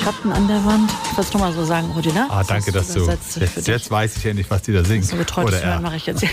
Schatten an der Wand. Ich wollte es nochmal so sagen, Rudi, ne? Danke, dass du... Jetzt weiß ich ja nicht, was die da singen. So betreutes Hören mache ich jetzt.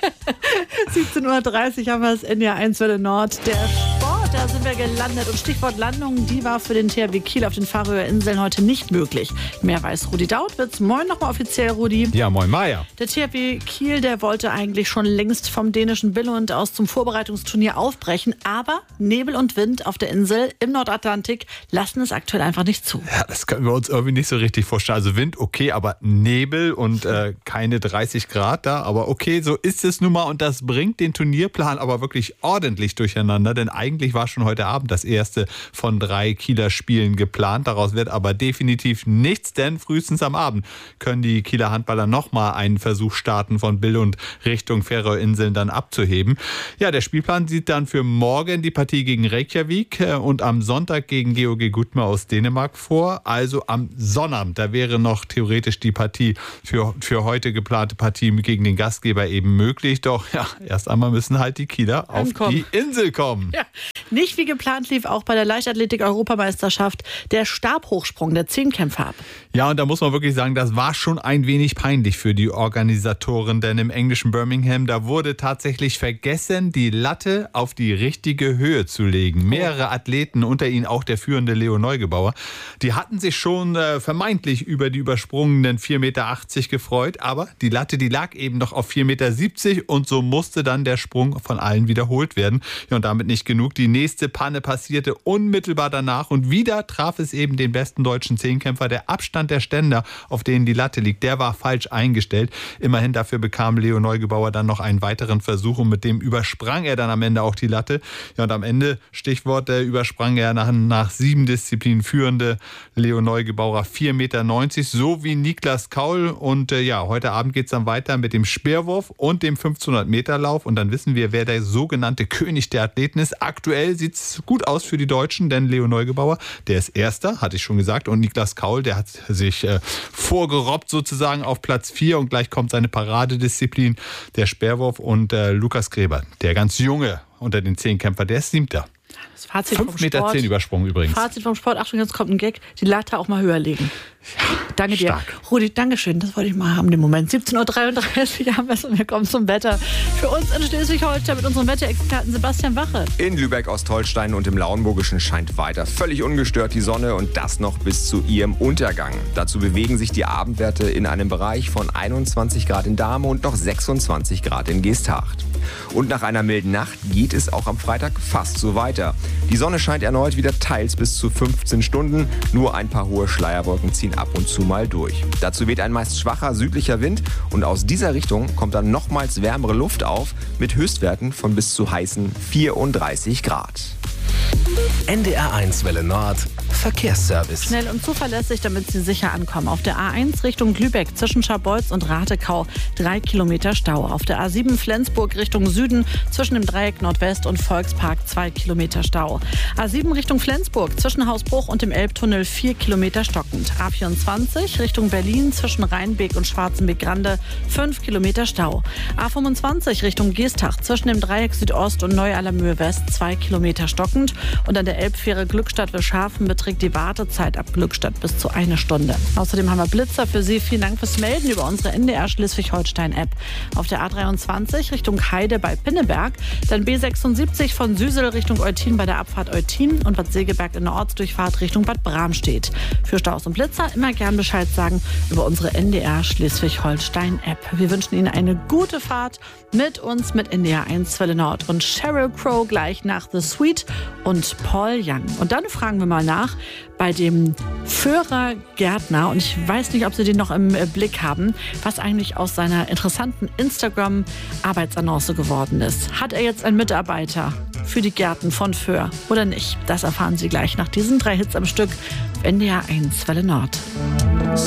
17.30 Uhr haben wir das NDR 1 Welle Nord. Der Sport, da sind wir gelandet. Und Stichwort Landung, die war für den THW Kiel auf den Färöer Inseln heute nicht möglich. Mehr weiß Rudi Dautwitz. Moin nochmal offiziell, Rudi. Ja, moin Maja. Der THW Kiel, der wollte eigentlich schon längst vom dänischen Billund aus zum Vorbereitungsturnier aufbrechen. Aber Nebel und Wind auf der Insel im Nordatlantik lassen es aktuell einfach nicht zu. Ja, das können wir uns irgendwie nicht so richtig vorstellen. Also Wind, okay, aber Nebel und keine 30 Grad da. Aber okay, so ist es nun mal. Und das bringt den Turnierplan aber wirklich ordentlich durcheinander. Denn eigentlich war schon heute Abend das erste von 3 Kieler Spielen geplant. Daraus wird aber definitiv nichts, denn frühestens am Abend können die Kieler Handballer nochmal einen Versuch starten, von Billund Richtung Färöerinseln dann abzuheben. Ja, der Spielplan sieht dann für morgen die Partie gegen Reykjavik und am Sonntag gegen GOG Gudme aus Dänemark vor. Also am Sonnabend, da wäre noch theoretisch die Partie für heute geplante Partie gegen den Gastgeber eben möglich. Doch ja, erst einmal müssen halt die Kieler auf die Insel kommen. Ja. Nicht wie geplant lief auch bei der Leichtathletik-Europameisterschaft der Stabhochsprung der Zehnkämpfer ab. Ja, und da muss man wirklich sagen, das war schon ein wenig peinlich für die Organisatoren, denn im englischen Birmingham, da wurde tatsächlich vergessen, die Latte auf die richtige Höhe zu legen. Mehrere Athleten, unter ihnen auch der führende Leo Neugebauer, die hatten sich schon vermeintlich über die übersprungenen 4,80 Meter gefreut, aber die Latte, die lag eben noch auf 4,70 Meter und so musste dann der Sprung von allen wiederholt werden. Ja, und damit nicht genug. Die nächste Panne passierte unmittelbar danach und wieder traf es eben den besten deutschen Zehnkämpfer. Der Abstand der Ständer, auf denen die Latte liegt, der war falsch eingestellt. Immerhin dafür bekam Leo Neugebauer dann noch einen weiteren Versuch und mit dem übersprang er dann am Ende auch die Latte. Ja, und am Ende, Stichwort, übersprang er nach 7 Disziplinen führende Leo Neugebauer 4,90 Meter, so wie Niklas Kaul. Und heute Abend geht es dann weiter mit dem Speerwurf und dem 1500-Meter-Lauf. Und dann wissen wir, wer der sogenannte König der Athleten ist. Aktuell sieht es gut aus für die Deutschen, denn Leo Neugebauer, der ist Erster, hatte ich schon gesagt. Und Niklas Kaul, der hat sich vorgerobbt sozusagen auf Platz 4. Und gleich kommt seine Paradedisziplin, der Speerwurf. Und Lukas Gräber, der ganz Junge unter den Zehnkämpfer, der ist 7. Das Fazit vom 5,10 Meter Übersprung übrigens. Fazit vom Sport, Achtung, jetzt kommt ein Gag, die Latte auch mal höher legen. Ja, danke dir. Stark. Rudi, dankeschön, das wollte ich mal haben, den Moment. 17.33 Uhr haben wir es und wir kommen zum Wetter. Für uns in Schleswig-Holstein mit unserem Wetterexperten Sebastian Wache. In Lübeck-Ostholstein und im Lauenburgischen scheint weiter völlig ungestört die Sonne und das noch bis zu ihrem Untergang. Dazu bewegen sich die Abendwerte in einem Bereich von 21 Grad in Dahme und noch 26 Grad in Geesthacht. Und nach einer milden Nacht geht es auch am Freitag fast so weiter. Die Sonne scheint erneut wieder teils bis zu 15 Stunden. Nur ein paar hohe Schleierwolken ziehen ab und zu mal durch. Dazu weht ein meist schwacher südlicher Wind und aus dieser Richtung kommt dann nochmals wärmere Luft auf mit Höchstwerten von bis zu heißen 34 Grad. NDR 1 Welle Nord Verkehrsservice. Schnell und zuverlässig, damit Sie sicher ankommen. Auf der A1 Richtung Lübeck zwischen Scharbeutz und Ratekau 3 Kilometer Stau. Auf der A7 Flensburg Richtung Süden zwischen dem Dreieck Nordwest und Volkspark 2 Kilometer Stau. A7 Richtung Flensburg zwischen Hausbruch und dem Elbtunnel 4 Kilometer stockend. A24 Richtung Berlin zwischen Rheinbeek und Schwarzenbeek-Grande 5 Kilometer Stau. A25 Richtung Geesthacht zwischen dem Dreieck Südost und Neu-Allermöhe West 2 Kilometer stockend. Und an der Elbfähre Glückstadt-Wilschafen beträgt die Wartezeit ab Glückstadt bis zu 1 Stunde. Außerdem haben wir Blitzer für Sie. Vielen Dank fürs Melden über unsere NDR Schleswig-Holstein-App. Auf der A23 Richtung Heide bei Pinneberg, dann B76 von Süsel Richtung Eutin bei der Abfahrt Eutin und Bad Segeberg in der Ortsdurchfahrt Richtung Bad Bramstedt. Für Staus und Blitzer immer gern Bescheid sagen über unsere NDR Schleswig-Holstein-App. Wir wünschen Ihnen eine gute Fahrt mit uns, mit NDR 1 Welle Nord und Sheryl Crow gleich nach The Sweet und Paul Young. Und dann fragen wir mal nach bei dem Föhrer Gärtner, und ich weiß nicht, ob Sie den noch im Blick haben, was eigentlich aus seiner interessanten Instagram-Arbeitsannonce geworden ist. Hat er jetzt einen Mitarbeiter für die Gärten von Föhr oder nicht? Das erfahren Sie gleich nach diesen 3 Hits am Stück auf NDR 1 Welle Nord.